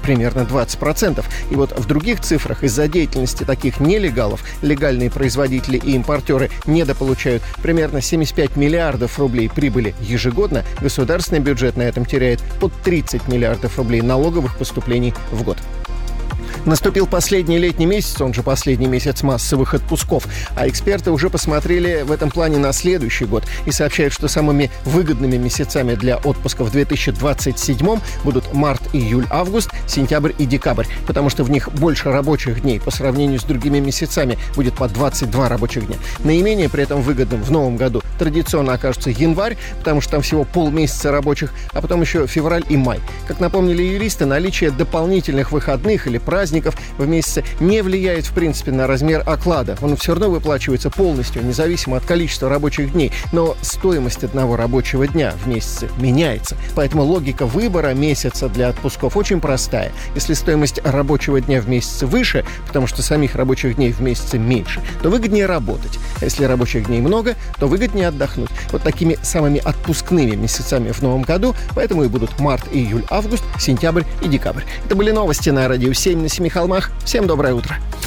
примерно 20%. И вот в других цифрах из-за деятельности таких нелегалов легальные производители и импортеры недополучают примерно 75 миллиардов рублей прибыли ежегодно. Государственный бюджет на этом теряет под 30 миллиардов рублей налоговых поступлений в год. Наступил последний летний месяц, он же последний месяц массовых отпусков, а эксперты уже посмотрели в этом плане на следующий год и сообщают, что самыми выгодными месяцами для отпуска в 2027 будут март, июль, август, сентябрь и декабрь, потому что в них больше рабочих дней по сравнению с другими месяцами, будет по 22 рабочих дня. Наименее при этом выгодным в новом году традиционно окажется январь, потому что там всего полмесяца рабочих, а потом еще февраль и май. Как напомнили юристы, наличие дополнительных выходных или праздников в месяце не влияет, в принципе, на размер оклада. Он все равно выплачивается полностью, независимо от количества рабочих дней. Но стоимость одного рабочего дня в месяце меняется. Поэтому логика выбора месяца для отпусков очень простая. Если стоимость рабочего дня в месяце выше, потому что самих рабочих дней в месяце меньше, то выгоднее работать. А если рабочих дней много, то выгоднее отдохнуть. Вот такими самыми отпускными месяцами в новом году, поэтому и будут март, июль, август, сентябрь и декабрь. Это были новости на Радио 7 на Семи холмах. Всем доброе утро.